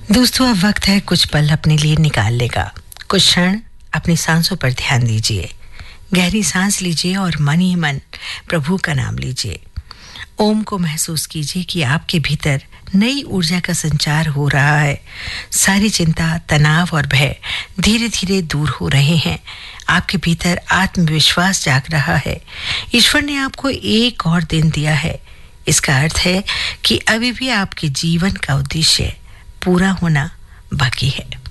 दोस्तों, अब वक्त है कुछ पल अपने लिए निकालने का। कुछ क्षण अपनी सांसों पर ध्यान दीजिए। गहरी सांस लीजिए और मन ही मन प्रभु का नाम लीजिए। ओम को महसूस कीजिए कि आपके भीतर नई ऊर्जा का संचार हो रहा है। सारी चिंता, तनाव और भय धीरे धीरे दूर हो रहे हैं। आपके भीतर आत्मविश्वास जाग रहा है। ईश्वर ने आपको एक और दिन दिया है। इसका अर्थ है कि अभी भी आपके जीवन का उद्देश्य पूरा होना बाकी है।